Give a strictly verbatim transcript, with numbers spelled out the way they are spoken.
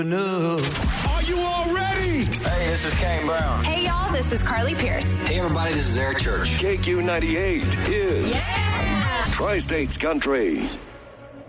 Are you all ready? Hey, this is Kane Brown. Hey, y'all, this is Carly Pierce. Hey, everybody, this is Eric Church. K Q ninety-eight is Yeah! Tri-States Country.